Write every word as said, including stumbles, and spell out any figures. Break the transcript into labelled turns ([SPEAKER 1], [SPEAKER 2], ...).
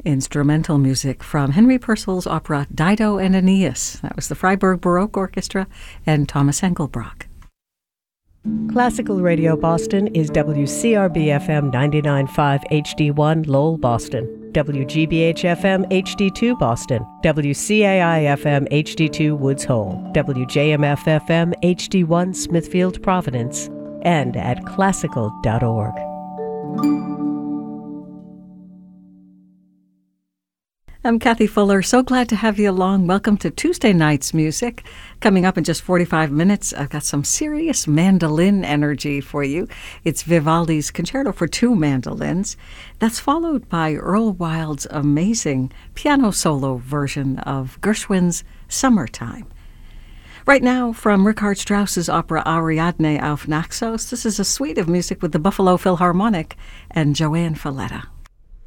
[SPEAKER 1] Instrumental music from Henry Purcell's opera Dido and Aeneas. That was the Freiburg Baroque Orchestra and Thomas Engelbrock.
[SPEAKER 2] Classical Radio Boston is W C R B F M ninety-nine point five H D one Lowell, Boston, W G B H F M H D two Boston, W C A I F M H D two Woods Hole, W J M F F M H D one Smithfield, Providence, and at classical dot org.
[SPEAKER 1] I'm Kathy Fuller. So glad to have you along. Welcome to Tuesday Night's Music. Coming up in just forty-five minutes, I've got some serious mandolin energy for you. It's Vivaldi's Concerto for Two Mandolins. That's followed by Earl Wild's amazing piano solo version of Gershwin's Summertime. Right now, from Richard Strauss's opera Ariadne auf Naxos, this is a suite of music with the Buffalo Philharmonic and Joanne Falletta.